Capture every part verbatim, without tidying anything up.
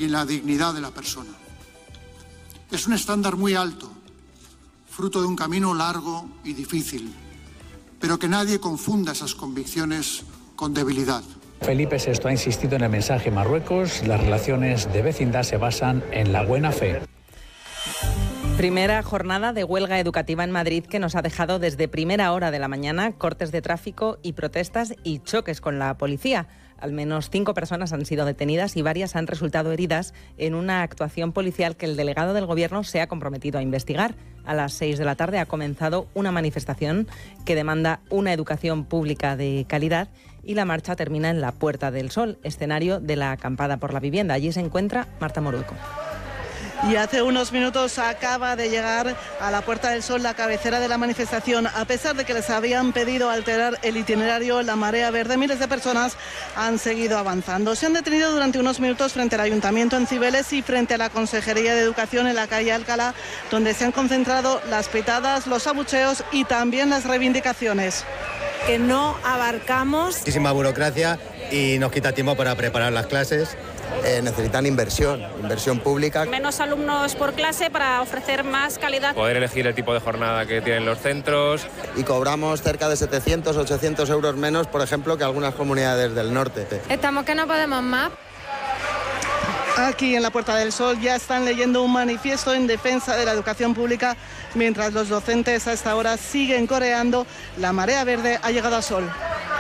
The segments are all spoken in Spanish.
y en la dignidad de la persona. Es un estándar muy alto, fruto de un camino largo y difícil, pero que nadie confunda esas convicciones con debilidad. Felipe sexto ha insistido en el mensaje en Marruecos: las relaciones de vecindad se basan en la buena fe. Primera jornada de huelga educativa en Madrid que nos ha dejado desde primera hora de la mañana cortes de tráfico y protestas y choques con la policía. Al menos cinco personas han sido detenidas y varias han resultado heridas en una actuación policial que el delegado del Gobierno se ha comprometido a investigar. A las seis de la tarde ha comenzado una manifestación que demanda una educación pública de calidad y la marcha termina en la Puerta del Sol, escenario de la acampada por la vivienda. Allí se encuentra Marta Morueco. Y hace unos minutos acaba de llegar a la Puerta del Sol la cabecera de la manifestación. A pesar de que les habían pedido alterar el itinerario, la marea verde, miles de personas han seguido avanzando. Se han detenido durante unos minutos frente al Ayuntamiento en Cibeles y frente a la Consejería de Educación en la calle Alcalá, donde se han concentrado las pitadas, los abucheos y también las reivindicaciones. Que no abarcamos. Muchísima burocracia y nos quita tiempo para preparar las clases. Eh, necesitan inversión, inversión pública. Menos alumnos por clase para ofrecer más calidad. Poder elegir el tipo de jornada que tienen los centros. Y cobramos cerca de setecientos, ochocientos euros menos, por ejemplo, que algunas comunidades del norte. Estamos que no podemos más. Aquí en la Puerta del Sol ya están leyendo un manifiesto en defensa de la educación pública, mientras los docentes a esta hora siguen coreando "La marea verde ha llegado a Sol".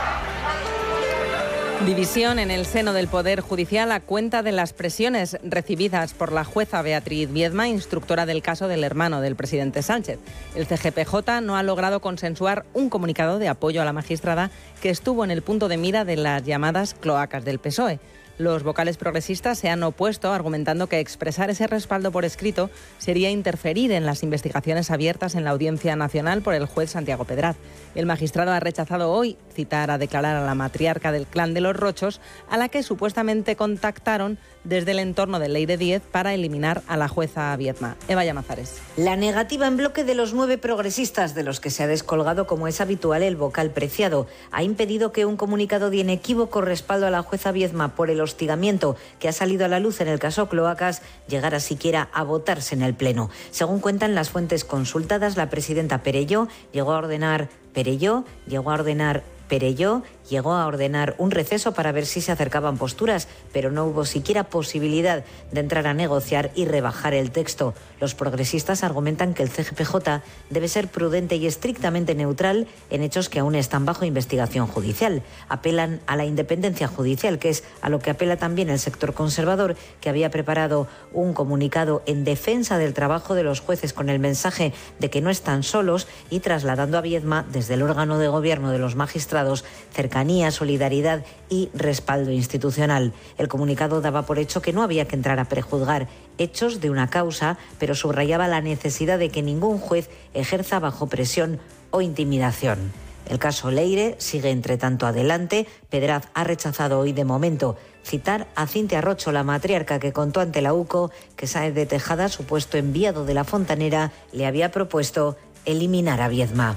División en el seno del Poder Judicial a cuenta de las presiones recibidas por la jueza Beatriz Viedma, instructora del caso del hermano del presidente Sánchez. El C G P J no ha logrado consensuar un comunicado de apoyo a la magistrada que estuvo en el punto de mira de las llamadas cloacas del P S O E. Los vocales progresistas se han opuesto, argumentando que expresar ese respaldo por escrito sería interferir en las investigaciones abiertas en la Audiencia Nacional por el juez Santiago Pedraz. El magistrado ha rechazado hoy citar a declarar a la matriarca del clan de los Rochos, a la que supuestamente contactaron desde el entorno del Leire diez para eliminar a la jueza Viedma. Eva Llamazares. La negativa en bloque de los nueve progresistas, de los que se ha descolgado, como es habitual, el vocal Preciado, ha impedido que un comunicado de inequívoco respaldo a la jueza Viedma por el hostigamiento que ha salido a la luz en el caso Cloacas llegara siquiera a votarse en el Pleno. Según cuentan las fuentes consultadas, la presidenta Perelló llegó a ordenar Perelló llegó a ordenar Perelló llegó a ordenar un receso para ver si se acercaban posturas, pero no hubo siquiera posibilidad de entrar a negociar y rebajar el texto. Los progresistas argumentan que el C G P J debe ser prudente y estrictamente neutral en hechos que aún están bajo investigación judicial. Apelan a la independencia judicial, que es a lo que apela también el sector conservador, que había preparado un comunicado en defensa del trabajo de los jueces con el mensaje de que no están solos y trasladando a Viedma desde el órgano de gobierno de los magistrados cercanía, solidaridad y respaldo institucional. El comunicado daba por hecho que no había que entrar a prejuzgar hechos de una causa, pero subrayaba la necesidad de que ningún juez ejerza bajo presión o intimidación. El caso Leire sigue entre tanto adelante. Pedraz ha rechazado hoy de momento citar a Cintia Rocho, la matriarca que contó ante la U C O que Sáenz de Tejada, supuesto enviado de la Fontanera, le había propuesto eliminar a Viedma.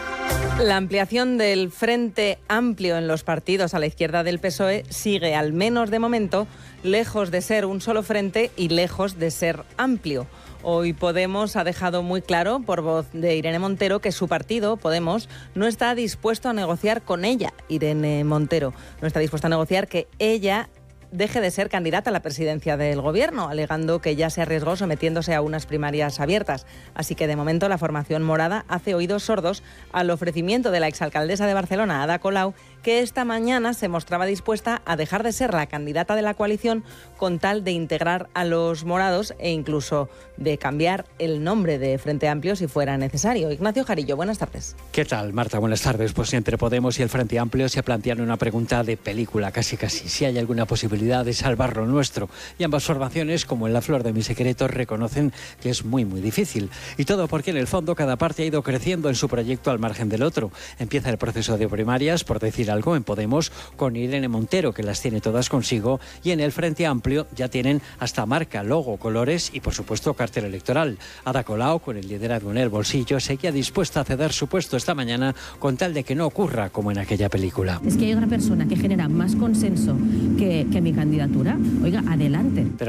La ampliación del Frente Amplio en los partidos a la izquierda del P S O E sigue, al menos de momento, lejos de ser un solo frente y lejos de ser amplio. Hoy Podemos ha dejado muy claro, por voz de Irene Montero, que su partido, Podemos, no está dispuesto a negociar con ella, Irene Montero. No está dispuesto a negociar que ella deje de ser candidata a la presidencia del Gobierno, alegando que ya se arriesgó sometiéndose a unas primarias abiertas. Así que, de momento, la formación morada hace oídos sordos al ofrecimiento de la exalcaldesa de Barcelona, Ada Colau, que esta mañana se mostraba dispuesta a dejar de ser la candidata de la coalición con tal de integrar a los morados e incluso de cambiar el nombre de Frente Amplio si fuera necesario. Ignacio Jarillo, buenas tardes. ¿Qué tal, Marta? Buenas tardes. Pues entre Podemos y el Frente Amplio se plantean una pregunta de película, casi casi, si hay alguna posibilidad de salvar lo nuestro. Y ambas formaciones, como en la flor de mi secreto, reconocen que es muy, muy difícil. Y todo porque en el fondo cada parte ha ido creciendo en su proyecto al margen del otro. Empieza el proceso de primarias, por decir algo, en Podemos, con Irene Montero, que las tiene todas consigo, y en el Frente Amplio ya tienen hasta marca, logo, colores y, por supuesto, cartel electoral. Ada Colau, con el liderazgo en el bolsillo, seguía dispuesta a ceder su puesto esta mañana con tal de que no ocurra como en aquella película. Es que hay otra persona que genera más consenso que, que mi candidatura. Oiga, adelante. Pero